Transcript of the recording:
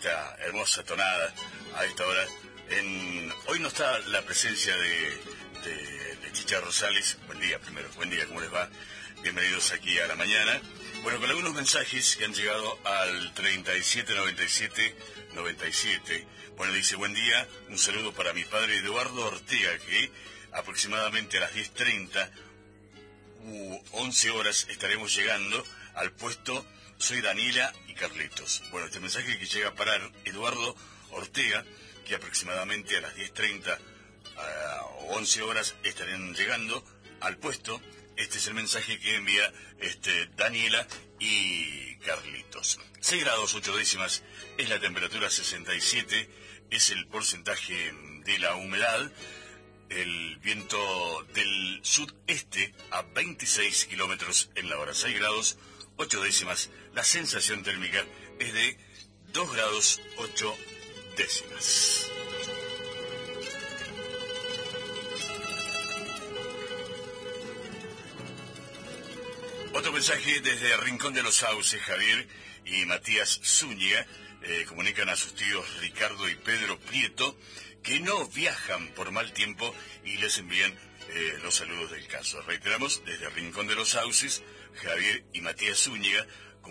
esta hermosa tonada a esta hora. Hoy no está la presencia de Chicha Rosales. Buen día primero, buen día, ¿cómo les va? Bienvenidos aquí a la mañana. Bueno, con algunos mensajes que han llegado al 3797-97. Bueno, dice, buen día, un saludo para mi padre Eduardo Ortega, que aproximadamente a las 10:30 u 11 horas estaremos llegando al puesto. Soy Daniela y Carlitos. Bueno, este mensaje que llega para Eduardo Ortega, que aproximadamente a las 10:30 o 11 horas estarán llegando al puesto. Este es el mensaje que envía Daniela y Carlitos. 6 grados 8 décimas es la temperatura, 67 es el porcentaje de la humedad. El viento del sudeste a 26 kilómetros en la hora. 6 grados 8 décimas. La sensación térmica es de 2 grados 8 décimas. Otro mensaje desde Rincón de los Sauces. Javier y Matías Zúñiga comunican a sus tíos Ricardo y Pedro Prieto que no viajan por mal tiempo y les envían los saludos del caso. Reiteramos, desde Rincón de los Sauces, Javier y Matías Zúñiga